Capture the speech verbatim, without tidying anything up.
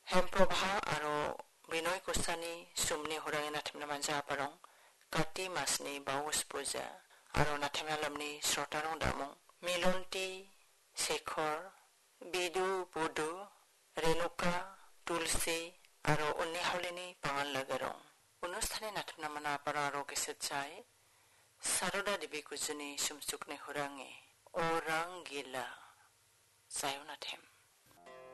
হেমপ্ৰভা আৰু বিনয় গোস্বামী সুমনি হুৰাঙে নাথিমনা মানজা আপাৰং কাতি মাসনি বাউস পূজা আৰু নাথিমনা লমনি শ্ৰতাৰং দামং মিলন্তি শেখৰ বিদু বুদু ৰেণুকা তুলসী আৰু অন্যাহলিনী পাঙাল লাগাৰং অনুষ্ঠানে নাথিমনা মানা আপাৰা আৰু গেছত যায় সাৰদা দেৱী কুজনী সুমচুকনে হুৰাঙে অৰাং গিলা যায়ো নাথেম